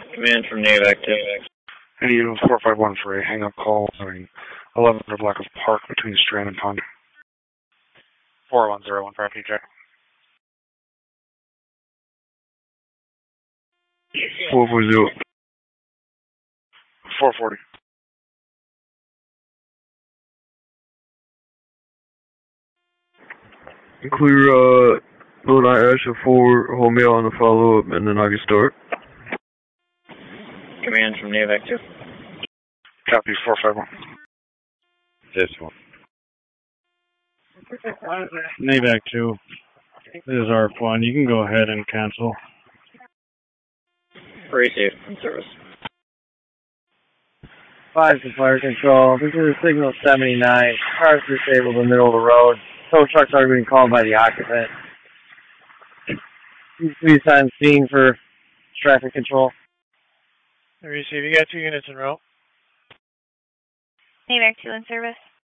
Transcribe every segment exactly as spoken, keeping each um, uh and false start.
Command from NAVAC two. Any unit four five one for a hang-up call having eleven hundred block of Park between Strand and Pond. four one zero one for P J. four four zero. four forty. Clear, uh, Lone Eye Asher four, hold me on the follow-up, and then I can start. Command from NAVAC two. Copy, four five one. This one. NAVAC two. This is R F one. You can go ahead and cancel. Receive. In service. Five to fire control. This is signal seventy-nine. Car's disabled in the middle of the road. Tow trucks are being called by the occupant. Please sign scene for traffic control. Receive. You got two units in row. NAVAC two in service.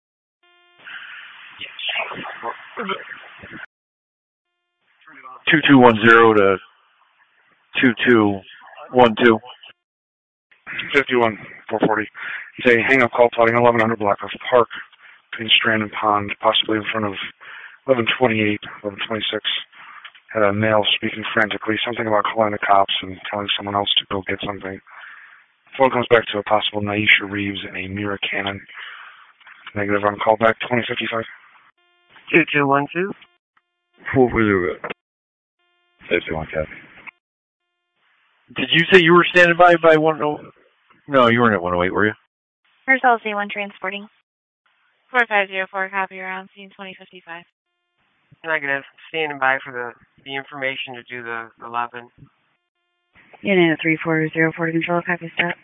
two two one zero to two two one two. fifty-one, four forty. It's a hang-up call plotting eleven hundred block of Park between Strand and Pond, possibly in front of eleven twenty-eight, eleven twenty-six. Had a male speaking frantically, something about calling the cops and telling someone else to go get something. Phone comes back to a possible Naisha Reeves and a Mira Cannon. Negative on call back, twenty fifty-five. two two one two. four four zero. fifty-one, copy. Did you say you were standing by by one oh? No, you weren't at one oh eight, were you? Marcel Z one transporting. four five zero four, copy around scene twenty fifty-five. Negative. Standing by for the, the information to do the eleven. Unit three four zero four to control, copy stop.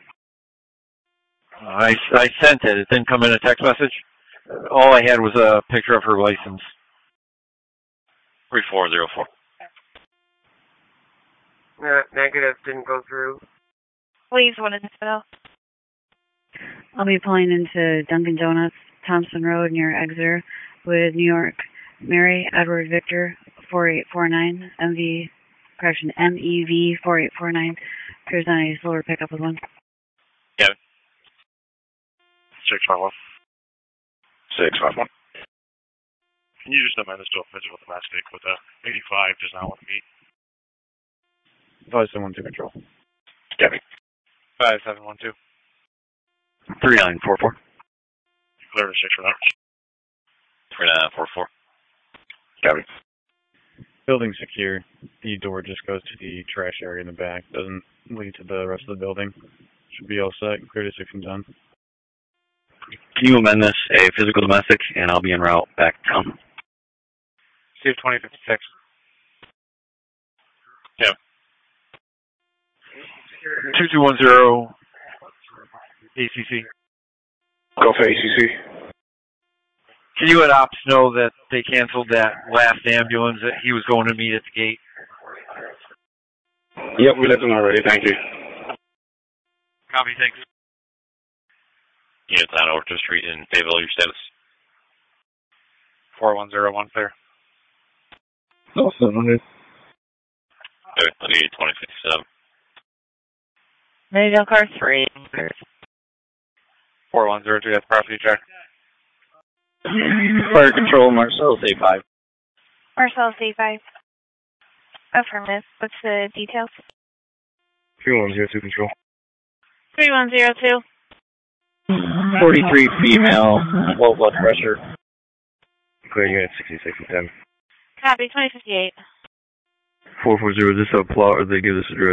I, I sent it. It didn't come in a text message. All I had was a picture of her license. three four zero four. Uh, negative. Didn't go through. Please, one in hospital. I'll be pulling into Dunkin' Donuts, Thompson Road near Exeter with New York Mary Edward Victor four eight four nine, M V, correction, M E V four eight four nine. Appears on a silver pickup with one. Yeah. six five one. six five one. Can you just amend this to a physical domestic with a eighty-five does not want to meet? five seven one two control. Copy. five seven one two. three nine four four. Clear to six for that. three nine four four. Copy. Building secure. The door just goes to the trash area in the back. Doesn't lead to the rest of the building. Should be all set. Clear to six and done. Can you amend this a physical domestic, and I'll be en route back down. Steve twenty fifty-six. Yeah. two two one zero A C C. Go for A C C. Can you let ops know that they canceled that last ambulance that he was going to meet at the gate? Yep, we let them know already. Thank you. Copy, thanks. Units on Orchard Street in Fayetteville, your status? four one zero one clear. Awesome. Okay, I'll need twenty fifty-seven. Maryville car three. four one zero two, that's property check. Fire control, Marcel C five. Marcel C five. Affirmative. What's the details? three one zero two control. three one zero two. forty-three female, low blood pressure. Clear unit sixty-six and ten. Copy, twenty fifty-eight. four four zero, is this a plot or they give this address?